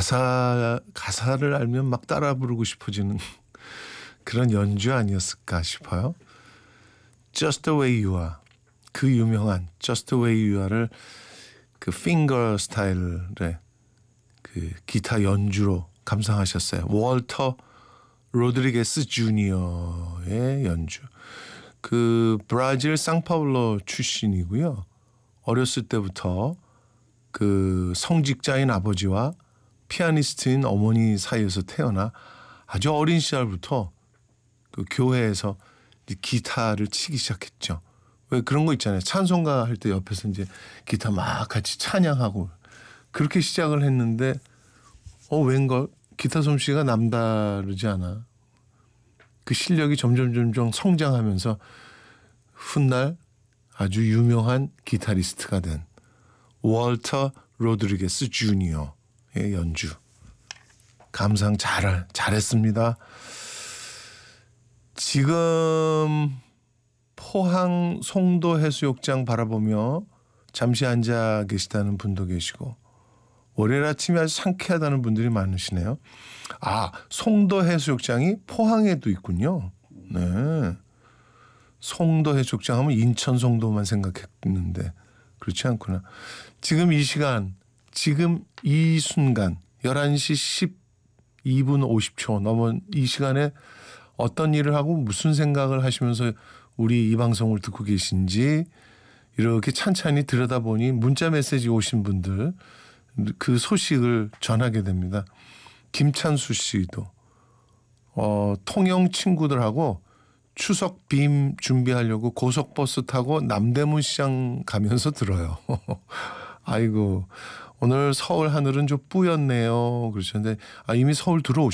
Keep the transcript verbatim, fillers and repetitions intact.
가사 가사를 알면 막 따라 부르고 싶어지는 그런 연주 아니었을까 싶어요. Just the way you are. 그 유명한 Just the way you are를 그 핑거 스타일의 그 기타 연주로 감상하셨어요. 월터 로드리게스 주니어의 연주. 그 브라질 상파울로 출신이고요. 어렸을 때부터 그 성직자인 아버지와 피아니스트인 어머니 사이에서 태어나 아주 어린 시절부터 그 교회에서 이제 기타를 치기 시작했죠. 왜 그런 거 있잖아요. 찬송가 할 때 옆에서 이제 기타 막 같이 찬양하고 그렇게 시작을 했는데 어 웬걸 기타 솜씨가 남다르지 않아. 그 실력이 점점 점점 성장하면서 훗날 아주 유명한 기타리스트가 된 월터 로드리게스 주니어의 연주. 감상 잘 잘했습니다. 지금 포항 송도 해수욕장 바라보며 잠시 앉아 계시다는 분도 계시고 월요일 아침이 아주 상쾌하다는 분들이 많으시네요. 아, 송도 해수욕장이 포항에도 있군요. 네. 송도 해수욕장 하면 인천 송도만 생각했는데 그렇지 않구나. 지금 이 시간, 지금 이 순간 열한 시 십이 분 오십 초 넘은 이 시간에 어떤 일을 하고 무슨 생각을 하시면서 우리 이 방송을 듣고 계신지 이렇게 찬찬히 들여다보니 문자 메시지 오신 분들 그 소식을 전하게 됩니다. 김찬수 씨도 어, 통영 친구들하고 추석 빔 준비하려고 고속버스 타고 남대문 시장 가면서 들어요. 아이고 오늘 서울 하늘은 좀 뿌였네요. 그러셨는데 아, 이미 서울 들어오셨